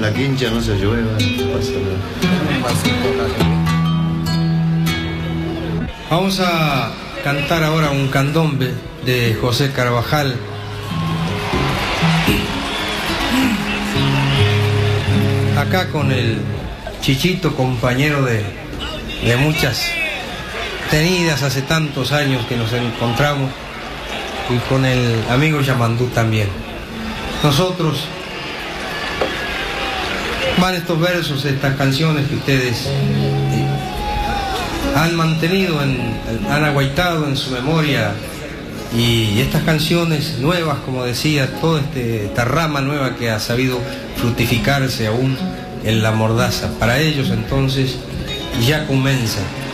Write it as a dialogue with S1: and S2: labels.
S1: la quincha no se llueva, no pasa nada.
S2: Vamos a cantar ahora un candombe de José Carvajal. Acá con el Chichito, compañero de muchas tenidas hace tantos años que nos encontramos, y con el amigo Yamandú también. Nosotros van estos versos, estas canciones que ustedes han mantenido, han aguaitado en su memoria, y estas canciones nuevas, como decía, toda esta rama nueva que ha sabido fructificarse aún en la mordaza. Para ellos entonces ya comienza